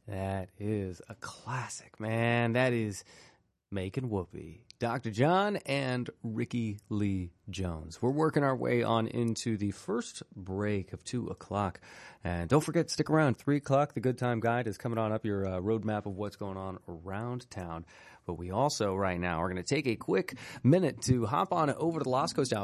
That is a classic, man. That is Making Whoopee. Dr. John and Ricky Lee Jones. We're working our way on into the first break of 2 o'clock. And don't forget, stick around. 3 o'clock, the Good Time Guide is coming on up, your roadmap of what's going on around town. But we also, right now, are going to take a quick minute to hop on over to the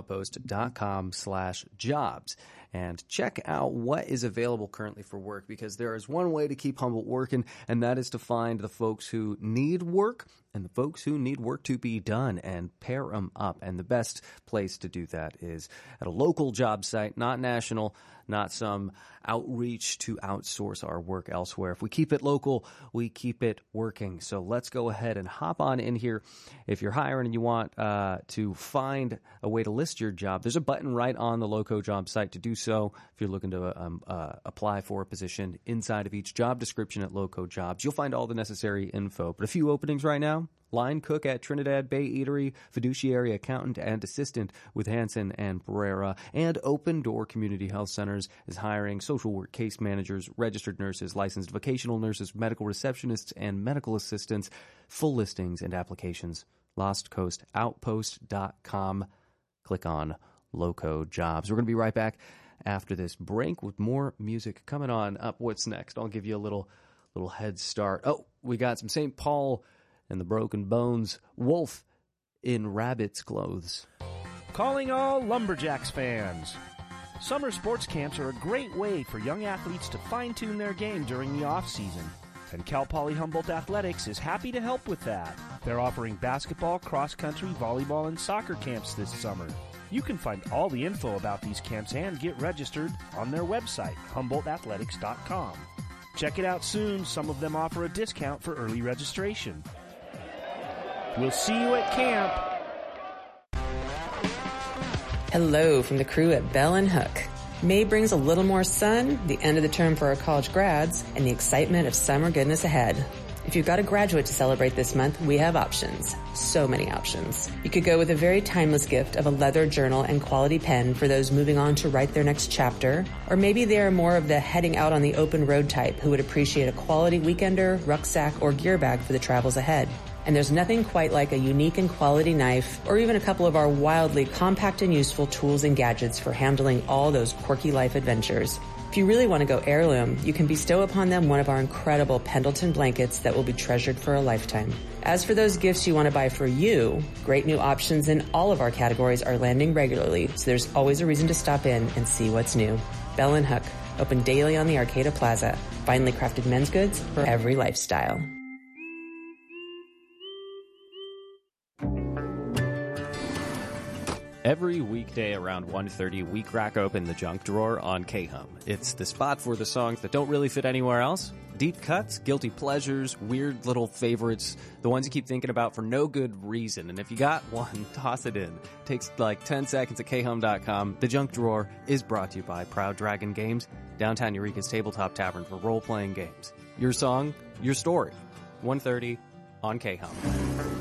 lostcoastoutpost.com/jobs and check out what is available currently for work, because there is one way to keep Humboldt working, and that is to find the folks who need work and the folks who need work to be done and pair them up. And the best place to do that is at a local job site, not national, not some outreach to outsource our work elsewhere. If we keep it local, we keep it working. So let's go ahead and hop on in here. If you're hiring and you want to find a way to list your job, there's a button right on the Loco job site to do so. If you're looking to apply for a position inside of each job description at Loco Jobs, you'll find all the necessary info. But a few openings right now. Line cook at Trinidad Bay Eatery, fiduciary accountant and assistant with Hanson and Pereira, and Open Door Community Health Centers is hiring social work case managers, registered nurses, licensed vocational nurses, medical receptionists, and medical assistants. Full listings and applications, lostcoastoutpost.com. Click on Loco Jobs. We're going to be right back after this break with more music coming on up. What's next? I'll give you a little head start. Oh, we got some St. Paul and the Broken Bones, Wolf in Rabbit's Clothes. Calling all Lumberjacks fans. Summer sports camps are a great way for young athletes to fine-tune their game during the off-season. And Cal Poly Humboldt Athletics is happy to help with that. They're offering basketball, cross-country, volleyball, and soccer camps this summer. You can find all the info about these camps and get registered on their website, HumboldtAthletics.com. Check it out soon. Some of them offer a discount for early registration. We'll see you at camp. Hello from the crew at Bell and Hook. May brings a little more sun, the end of the term for our college grads, and the excitement of summer goodness ahead. If you've got a graduate to celebrate this month, we have options. So many options. You could go with a very timeless gift of a leather journal and quality pen for those moving on to write their next chapter. Or maybe they are more of the heading out on the open road type who would appreciate a quality weekender, rucksack, or gear bag for the travels ahead. And there's nothing quite like a unique and quality knife, or even a couple of our wildly compact and useful tools and gadgets for handling all those quirky life adventures. If you really want to go heirloom, you can bestow upon them one of our incredible Pendleton blankets that will be treasured for a lifetime. As for those gifts you want to buy for you, great new options in all of our categories are landing regularly, so there's always a reason to stop in and see what's new. Bell and Hook, open daily on the Arcata Plaza. Finely crafted men's goods for every lifestyle. Every weekday around 1:30, we crack open the junk drawer on K-Hum. It's the spot for the songs that don't really fit anywhere else. Deep cuts, guilty pleasures, weird little favorites, the ones you keep thinking about for no good reason. And if you got one, toss it in. It takes like 10 seconds at khum.com. The junk drawer is brought to you by Proud Dragon Games, downtown Eureka's tabletop tavern for role-playing games. Your song, your story. 1:30 on K-Hum.